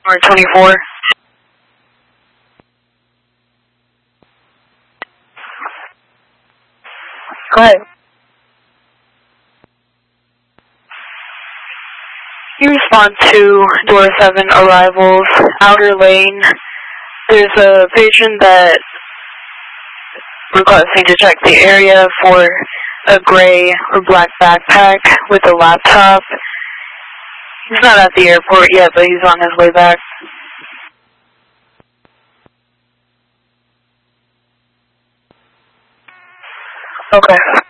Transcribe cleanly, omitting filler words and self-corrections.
Or 24. Go ahead. You respond to door 7 arrivals, outer lane. There's a patient that requesting to check the area for a gray or black backpack with a laptop. He's not at the airport yet, but he's on his way back. Okay.